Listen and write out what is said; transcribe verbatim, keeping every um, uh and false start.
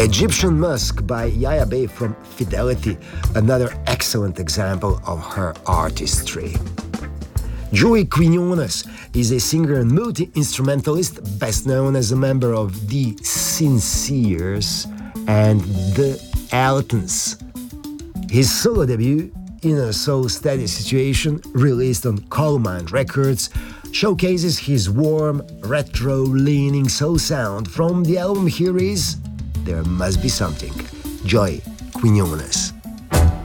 Egyptian Musk by Yaya Bey from Fidelity, another excellent example of her artistry. Joey Quinones is a singer and multi-instrumentalist, best known as a member of The Sinceres and The Altons. His solo debut, In a So Steady Situation, released on Column Records, showcases his warm, retro-leaning soul sound. From the album here is There Must Be Something, Joey Quinones.